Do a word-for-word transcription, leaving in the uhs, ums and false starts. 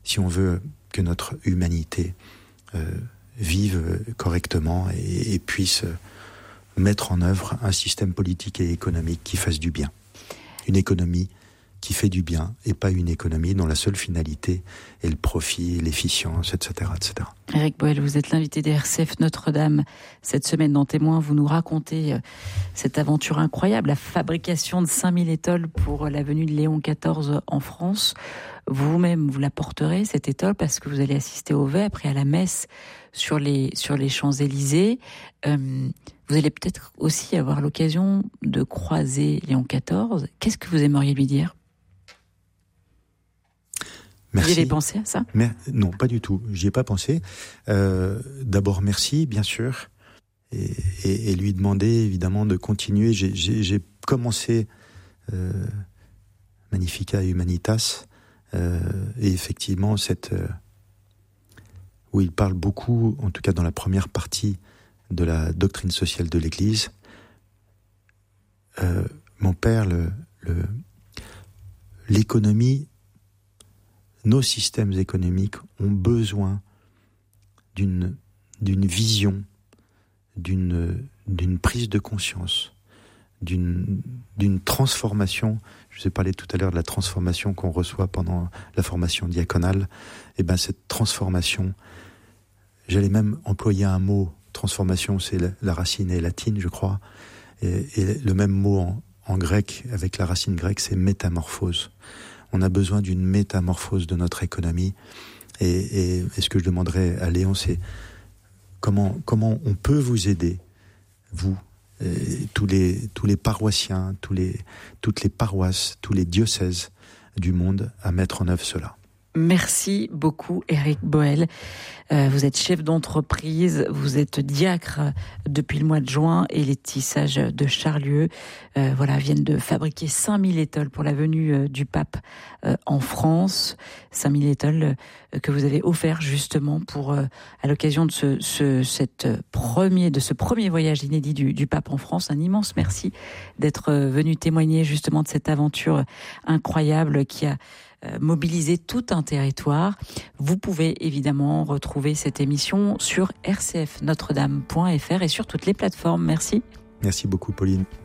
si on veut que notre humanité euh, vive correctement et, et puisse mettre en œuvre un système politique et économique qui fasse du bien. Une économie qui fait du bien et pas une économie dont la seule finalité est le profit, l'efficience, et cetera, et cetera. Éric Boel, vous êtes l'invité des R C F Notre-Dame. Cette semaine dans Témoins, vous nous racontez cette aventure incroyable, la fabrication de cinq mille étoiles pour la venue de Léon quatorze en France. Vous-même, vous la porterez, cette étole, parce que vous allez assister au vêpres et à la messe sur les, sur les Champs-Élysées. Euh, vous allez peut-être aussi avoir l'occasion de croiser Léon quatorze. Qu'est-ce que vous aimeriez lui dire ? Merci. Vous y avez pensé à ça ? Mais, non, pas du tout. J'y ai pas pensé. Euh, d'abord, merci, bien sûr. Et, et, et lui demander, évidemment, de continuer. J'ai, j'ai, j'ai commencé euh, Magnificat Humanitas. Euh, et effectivement, cette, euh, où il parle beaucoup, en tout cas dans la première partie, de la doctrine sociale de l'Église. Euh, mon père, le, le, l'économie, nos systèmes économiques ont besoin d'une, d'une vision, d'une, d'une prise de conscience, d'une, d'une transformation. Je vous ai parlé tout à l'heure de la transformation qu'on reçoit pendant la formation diaconale. Et ben cette transformation, j'allais même employer un mot. Transformation, c'est la, la racine est latine, je crois. Et, et le même mot en, en grec, avec la racine grecque, c'est métamorphose. On a besoin d'une métamorphose de notre économie. Et, et, et ce que je demanderais à Léon, c'est comment, comment on peut vous aider, vous, et tous les, tous les paroissiens, tous les, toutes les paroisses, tous les diocèses du monde à mettre en œuvre cela. Merci beaucoup, Éric Boel. Euh, vous êtes chef d'entreprise, vous êtes diacre depuis le mois de juin et les tissages de Charlieu euh, voilà, viennent de fabriquer cinq mille étoiles pour la venue euh, du pape euh, en France. cinq mille étoiles euh, que vous avez offert justement pour, euh, à l'occasion de ce, ce, cette premier, de ce premier voyage inédit du, du pape en France. Un immense merci d'être venu témoigner justement de cette aventure incroyable qui a mobiliser tout un territoire. Vous pouvez évidemment retrouver cette émission sur r c f notre dame point f r et sur toutes les plateformes. Merci. Merci beaucoup, Pauline.